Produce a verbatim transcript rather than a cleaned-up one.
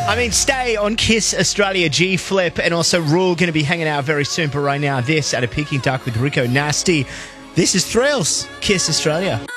I mean, stay on Kiss Australia. G-Flip and also Rule going to be hanging out very soon. But right now, this at a Peking Duck with Rico Nasty. This is Thrills, Kiss Australia.